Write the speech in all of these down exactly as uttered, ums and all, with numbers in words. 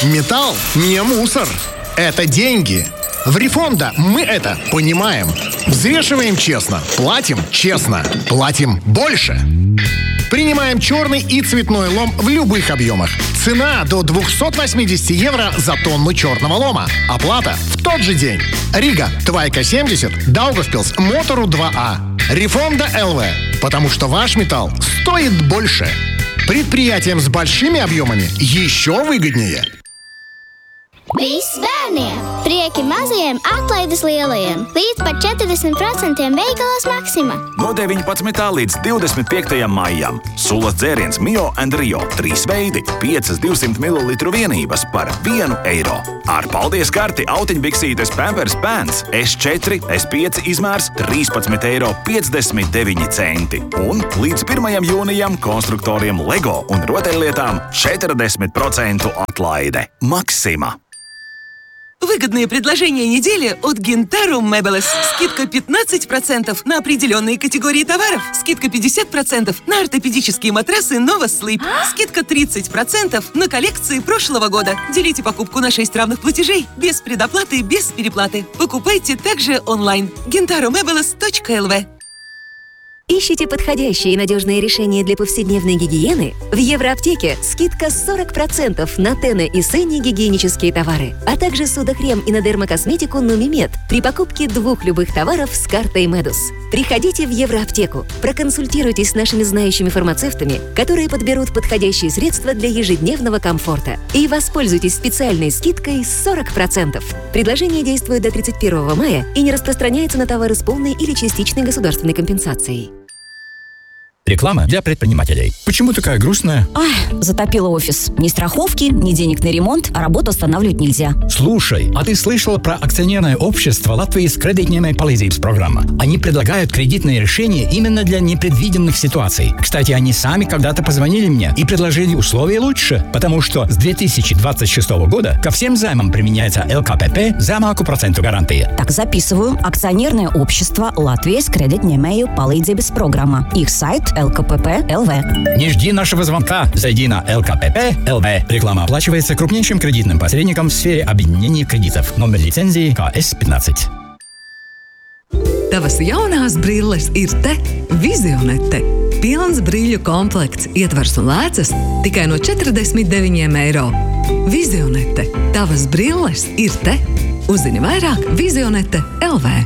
Металл не мусор. Это деньги. В Рифонда мы это понимаем. Взвешиваем честно, платим честно, платим больше. Принимаем черный и цветной лом в любых объемах. Цена до двести восемьдесят евро за тонну черного лома. Оплата в тот же день. Рига, Твайка семьдесят, Даугавпилс, Мотору два А. Рифонда эл ви. Потому что ваш металл стоит больше. Предприятиям с большими объемами еще выгоднее. Viss bērniem! Prieki mazajiem, atlaides lielajiem! Līdz pat četrdesmit procenti veikalos Maxima! No deviņpadsmitā līdz divdesmit piektajam maijam. Sulas dzēriens Mio and Rio. Trīs veidi, piecas divsimt mililitru vienības par vienu eiro. Ar paldies karti autiņbiksītes Pampers Pants es četri, es pieci izmērs trīspadsmit eiro piecdesmit deviņi centi. Un līdz pirmajam jūnijam konstruktoriem Lego un rotaļlietām četrdesmit procentu atlaide. Maxima. Выгодные предложения недели от Gintaro Meubles. Скидка пятнадцать процентов на определенные категории товаров. Скидка пятьдесят процентов на ортопедические матрасы Nova Sleep. Скидка тридцать процентов на коллекции прошлого года. Делите покупку на шесть равных платежей. Без предоплаты, без переплаты. Покупайте также онлайн. гинтаро мебелес точка эл ви. Ищите подходящие и надежные решения для повседневной гигиены? В Евроаптеке скидка сорок процентов на Тене и Сенни гигиенические товары, а также судохрем и на дермокосметику Нумимед при покупке двух любых товаров с картой Медус. Приходите в Евроаптеку, проконсультируйтесь с нашими знающими фармацевтами, которые подберут подходящие средства для ежедневного комфорта, и воспользуйтесь специальной скидкой сорок процентов. Предложение действует до тридцать первого мая и не распространяется на товары с полной или частичной государственной компенсацией. Реклама для предпринимателей. Почему такая грустная? Ай, затопило офис. Ни страховки, ни денег на ремонт, а работу останавливать нельзя. Слушай, а ты слышал про акционерное общество Латвии с кредитной palīdzības программа? Они предлагают кредитные решения именно для непредвиденных ситуаций. Кстати, они сами когда-то позвонили мне и предложили условия лучше, потому что с две тысячи двадцать шестого года ко всем займам применяется эл ка пэ пэ за малку проценту гарантии. Так, записываю. Акционерное общество Латвии с кредитной palīdzības программа. Их сайт эл ка пэ пэ точка эл ви. Не жди нашего звонка. Зайди на эл ка пэ пэ точка эл ви. Реклама оплачивается крупнейшим кредитным посредником в сфере объединения кредитов. Номер лицензии ка эс пятнадцать. Tavas jaunās brilles ir te, Vizionete. Pilns brīļu komplekts, ietvers un lēcas tikai no četrdesmit deviņiem eiro. Vizionete. Tavas brilles ir te. Uzzini vairāk Vizionete точка эл ви.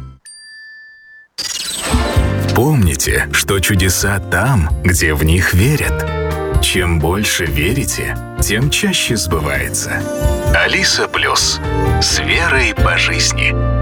Помните, что чудеса там, где в них верят. Чем больше верите, тем чаще сбывается. Алиса Плюс. С верой по жизни.